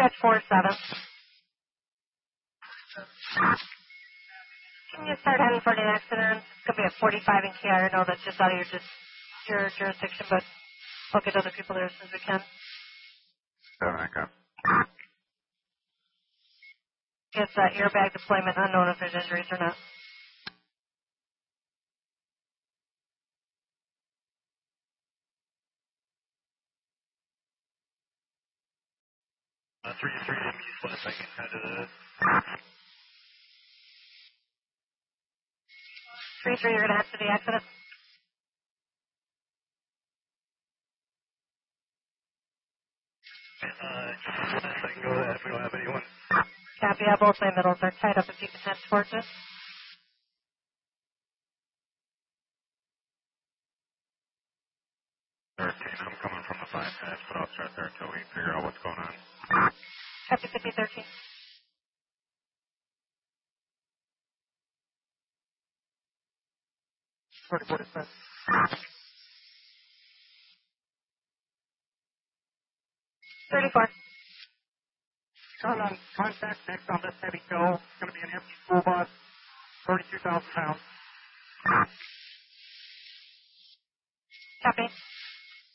Dispatch 47. Can you start heading for the accident? It's going to be at 45 in Key. I know that's just out of your jurisdiction, but we'll get other people there as soon as we can. 7 Echo. It's airbag deployment, unknown if there's injuries or not. Three just last second, kind of the... 3-3, you're going to head to the accident? Last second, go ahead if we don't have anyone. Copy, both my middles are tied up if you can head towards it. I'm coming from the bypass, but I'll start there until we figure out what's going on. Copy, 5013. What is that? 34. Turn on contact next on this heavy tow. It's going to be an empty school bus, 32,000 pounds. Copy.